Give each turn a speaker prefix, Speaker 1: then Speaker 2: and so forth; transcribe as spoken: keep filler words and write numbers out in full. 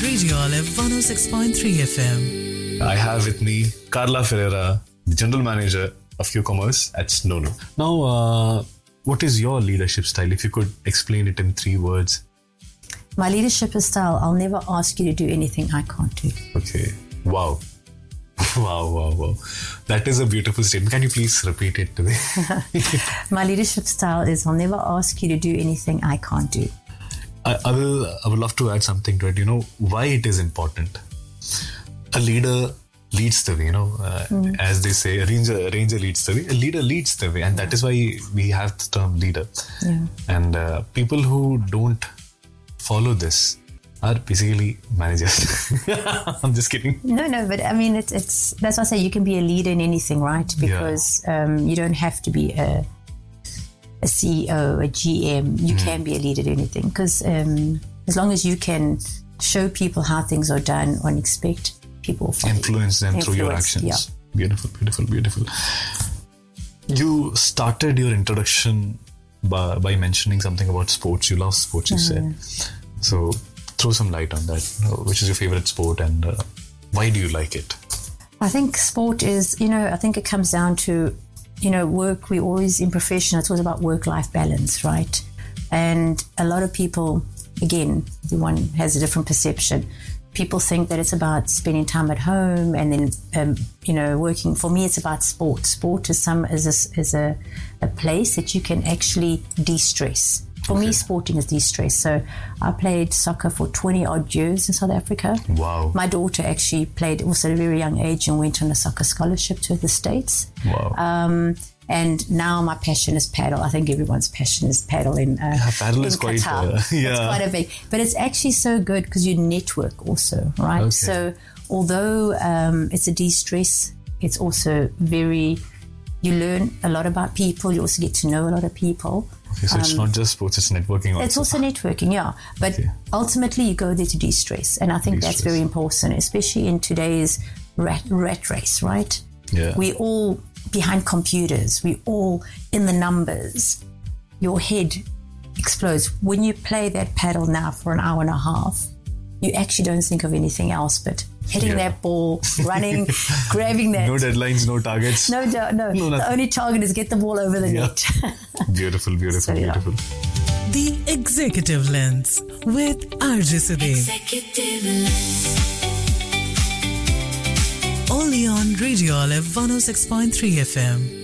Speaker 1: Radio Olive one oh six point three F M.
Speaker 2: I have with me Carla Ferreira, the General Manager of Q-Commerce at Snonu. Now, uh, what is your leadership style? If you could explain it in three words.
Speaker 3: My leadership style, I'll never ask you to do anything I can't do.
Speaker 2: Okay. Wow. Wow, wow, wow. That is a beautiful statement. Can you please repeat it to me?
Speaker 3: My leadership style is I'll never ask you to do anything I can't do.
Speaker 2: I, I will. I would love to add something to it. You know why it is important. A leader leads the way. You know, uh, mm. as they say, a ranger, a ranger leads the way. A leader leads the way, and that is why we have the term leader.
Speaker 3: Yeah.
Speaker 2: And uh, people who don't follow this are basically managers. I'm just kidding.
Speaker 3: No, no, but I mean, it's it's that's why I say you can be a leader in anything, right? Because yeah. um, you don't have to be a. a C E O, a G M, you mm. can be a leader at anything because um, as long as you can show people how things are done or expect people to
Speaker 2: influence them
Speaker 3: influence,
Speaker 2: through your actions.
Speaker 3: Yeah.
Speaker 2: Beautiful, beautiful, beautiful. You started your introduction by, by mentioning something about sports. You love sports, you mm. said. So throw some light on that. Which is your favorite sport and uh, why do you like it?
Speaker 3: I think sport is, you know, I think it comes down to you know, work, we always, in profession, it's always about work-life balance, right? And a lot of people, again, everyone has a different perception. People think that it's about spending time at home and then, um, you know, working. For me, it's about sport. Sport is some is a, is a, a place that you can actually de-stress. For okay. me, sporting is de-stress. So I played soccer for twenty odd years in South Africa.
Speaker 2: Wow.
Speaker 3: My daughter actually played also at a very young age and went on a soccer scholarship to the States.
Speaker 2: Wow.
Speaker 3: Um, and now my passion is paddle. I think everyone's passion is paddle in uh,
Speaker 2: yeah, paddle
Speaker 3: in
Speaker 2: is quite,
Speaker 3: Qatar.
Speaker 2: uh, yeah.
Speaker 3: It's quite a big, but it's actually so good because you network also, right?
Speaker 2: Okay.
Speaker 3: So although um, it's a de-stress, it's also very, you learn a lot about people. You also get to know a lot of people.
Speaker 2: Okay, so um, it's not just sports, it's networking also.
Speaker 3: It's also networking, yeah. But okay. ultimately, you go there to de-stress. And I think de-stress. That's very important, especially in today's rat, rat race, right?
Speaker 2: Yeah.
Speaker 3: We all behind computers. We all in the numbers. Your head explodes. When you play that paddle now for an hour and a half, you actually don't think of anything else but hitting yeah. that ball, running, grabbing that.
Speaker 2: No deadlines, no targets.
Speaker 3: No, no, no. no the only target is get the ball over the yeah. net.
Speaker 2: Beautiful, beautiful, so, beautiful.
Speaker 1: Yeah. The Executive Lens with R J Sudeep. Executive Lens. Only on Radio Olive one oh six point three F M.